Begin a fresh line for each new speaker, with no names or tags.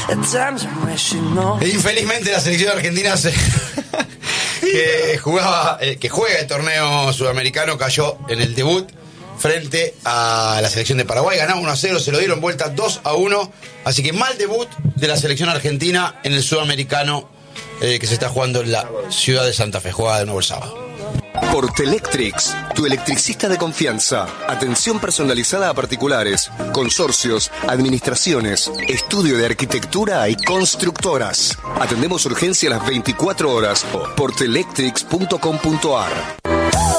Infelizmente la selección argentina que juega el torneo sudamericano cayó en el debut frente a la selección de Paraguay. Ganaba 1-0, se lo dieron vuelta 2-1. Así que mal debut de la selección argentina en el sudamericano que se está jugando en la ciudad de Santa Fe. Juega de nuevo el sábado.
Portelectrix, tu electricista de confianza. Atención personalizada a particulares, consorcios, administraciones, estudio de arquitectura y constructoras. Atendemos urgencia a las 24 horas. Portelectrix.com.ar.